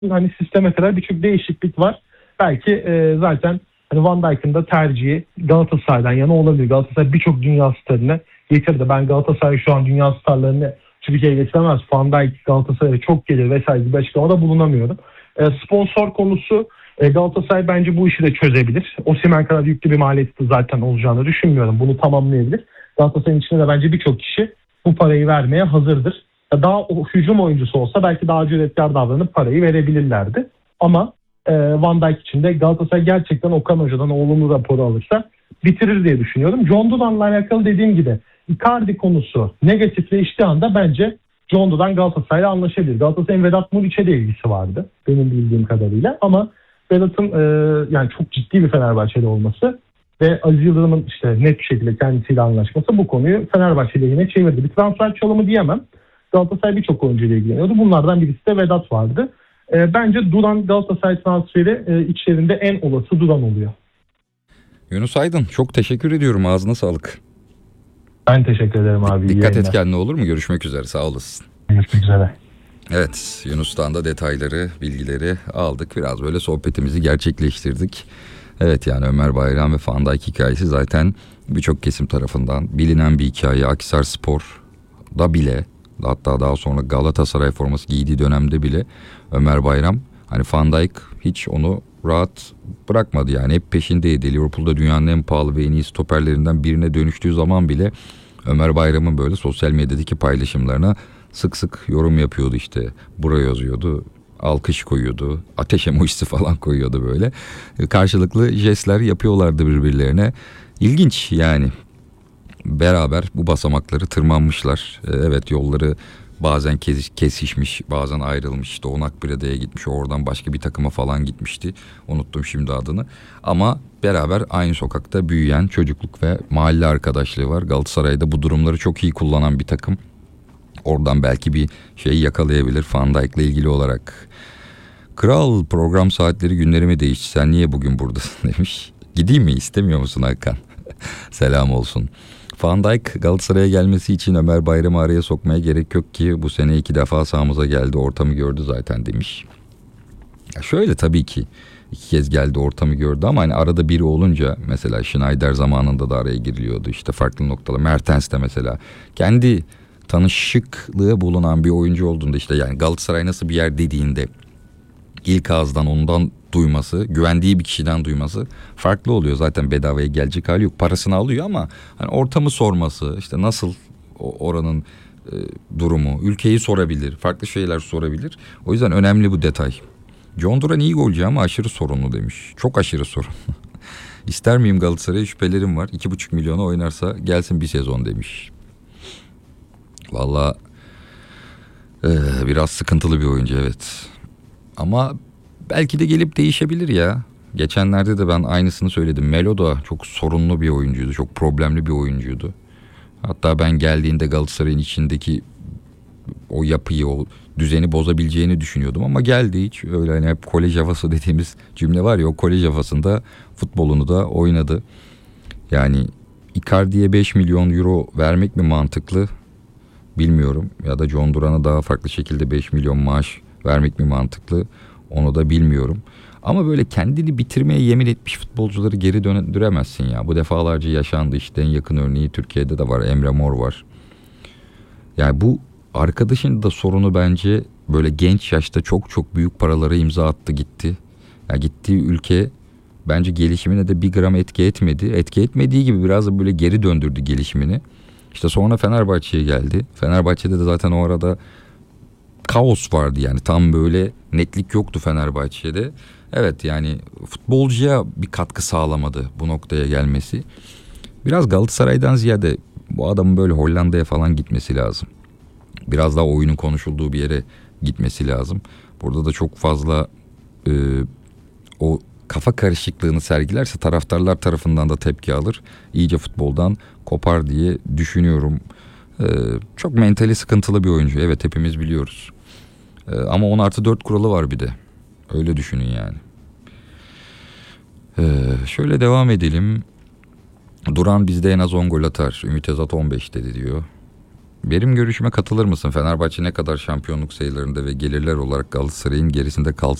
hani sisteme kadar birçok değişiklik var. Belki zaten hani Van Dijk'ın da tercihi Galatasaray'dan yana olabilir. Galatasaray birçok dünya starını getirdi. Ben Galatasaray şu an dünya starlarını Türkiye'ye getiremez. Van Dijk Galatasaray'a çok gelir vesaire gibi açıklamada bulunamıyorum. Sponsor konusu, Galatasaray bence bu işi de çözebilir. Osimhen kadar yüklü bir maliyeti zaten olacağını düşünmüyorum. Bunu tamamlayabilir. Galatasaray'ın içinde de bence birçok kişi bu parayı vermeye hazırdır. Daha hücum oyuncusu olsa belki daha cüretkar davranıp parayı verebilirlerdi. Ama Van Dijk için de Galatasaray gerçekten Okan Hoca'dan olumlu raporu alırsa bitirir diye düşünüyorum. John Duran'la alakalı dediğim gibi Icardi konusu negatifleştiği anda bence John Duran Galatasaray'la anlaşabilir. Galatasaray'ın Vedat Muriç'e de ilgisi vardı benim bildiğim kadarıyla. Ama Vedat'ın yani çok ciddi bir Fenerbahçeli olması ve Aziz Yıldırım'ın işte net bir şekilde kendisiyle anlaşması bu konuyu Fenerbahçe lehine çevirdi. Bir transfer çalımı diyemem. Galatasaray birçok oyuncuyla ilgileniyordu. Bunlardan birisi de Vedat vardı. Bence Duran Galatasaray transferi içlerinde en olası Duran oluyor. Yunus Aydın, çok teşekkür ediyorum. Ağzına sağlık. Ben teşekkür ederim abi. Dikkat et kendine, olur mu? Görüşmek üzere. Sağ olasın. Görüşmek üzere. Evet, Yunus'tan da detayları, bilgileri aldık. Biraz böyle sohbetimizi gerçekleştirdik. Evet, yani Ömer Bayram ve Van Dijk hikayesi zaten birçok kesim tarafından bilinen bir hikaye. Akhisarspor'da bile, hatta daha sonra Galatasaray forması giydiği dönemde bile Ömer Bayram, hani Van Dijk hiç onu rahat bırakmadı, yani hep peşindeydi. Liverpool'da dünyanın en pahalı ve en iyi stoperlerinden birine dönüştüğü zaman bile Ömer Bayram'ın böyle sosyal medyadaki paylaşımlarına sık sık yorum yapıyordu, işte buraya yazıyordu, alkış koyuyordu, ateş emojisi falan koyuyordu böyle. Karşılıklı jestler yapıyorlardı birbirlerine. İlginç yani. Beraber bu basamakları tırmanmışlar. Evet, yolları bazen kesişmiş, bazen ayrılmış. İşte Doğu Akbire'ye gitmiş, oradan başka bir takıma falan gitmişti. Unuttum şimdi adını. Ama beraber aynı sokakta büyüyen çocukluk ve mahalle arkadaşlığı var. Galatasaray'da bu durumları çok iyi kullanan bir takım. Oradan belki bir şey yakalayabilir Van Dijk'le ilgili olarak. Kral, program saatleri günlerimi değişti. Sen niye bugün buradasın demiş. Gideyim mi, istemiyor musun Hakan? Selam olsun. Van Dijk Galatasaray'a gelmesi için Ömer Bayram'ı araya sokmaya gerek yok ki. Bu sene 2 defa sahamıza geldi, ortamı gördü zaten demiş. Ya şöyle, tabii ki 2 kez geldi, ortamı gördü ama hani arada biri olunca, mesela Schneider zamanında da araya giriliyordu. İşte farklı noktalar. Mertens de mesela kendi tanışıklığı bulunan bir oyuncu olduğunda, işte yani Galatasaray nasıl bir yer dediğinde ilk ağızdan ondan duyması, güvendiği bir kişiden duyması farklı oluyor. Zaten bedavaya gelecek hali yok. Parasını alıyor ama hani ortamı sorması, işte nasıl oranın durumu, ülkeyi sorabilir, farklı şeyler sorabilir. O yüzden önemli bu detay. John Duran iyi golcü ama aşırı sorunlu demiş. Çok aşırı sorunlu. İster miyim Galatasaray'a, şüphelerim var. 2,5 milyona oynarsa gelsin bir sezon demiş. Vallahi biraz sıkıntılı bir oyuncu, evet. Ama belki de gelip değişebilir ya. Geçenlerde de ben aynısını söyledim. Melo da çok sorunlu bir oyuncuydu. Çok problemli bir oyuncuydu. Hatta ben geldiğinde Galatasaray'ın içindeki o yapıyı, o düzeni bozabileceğini düşünüyordum. Ama geldi hiç öyle, hani hep kolej havası dediğimiz cümle var ya, o kolej havasında futbolunu da oynadı. Yani Icardi'ye 5 milyon euro vermek mi mantıklı bilmiyorum. Ya da John Duran'a daha farklı şekilde 5 milyon maaş vermek mi mantıklı, onu da bilmiyorum. Ama böyle kendini bitirmeye yemin etmiş futbolcuları geri döndüremezsin ya. Bu defalarca yaşandı, işte en yakın örneği Türkiye'de de var, Emre Mor var. Yani bu arkadaşın da sorunu bence böyle genç yaşta çok çok büyük paralara imza attı gitti. Ya gittiği ülke bence gelişimine de bir gram etki etmedi. Etki etmediği gibi biraz da böyle geri döndürdü gelişimini. İşte sonra Fenerbahçe'ye geldi. Fenerbahçe'de de zaten o arada kaos vardı, yani tam böyle netlik yoktu Fenerbahçe'de. Evet, yani futbolcuya bir katkı sağlamadı bu noktaya gelmesi. Biraz Galatasaray'dan ziyade bu adamın böyle Hollanda'ya falan gitmesi lazım. Biraz daha oyunun konuşulduğu bir yere gitmesi lazım. Burada da çok fazla o kafa karışıklığını sergilerse taraftarlar tarafından da tepki alır. İyice futboldan kopar diye düşünüyorum. Çok mentali sıkıntılı bir oyuncu. Evet, hepimiz biliyoruz. Ama 10+4 kuralı var bir de. Öyle düşünün yani. Şöyle devam edelim. Duran bizde en az 10 gol atar. Ümit Özat 15 dedi diyor. benim görüşüme katılır mısın? Fenerbahçe ne kadar şampiyonluk sayılarında ve gelirler olarak Galatasaray'ın gerisinde kalsa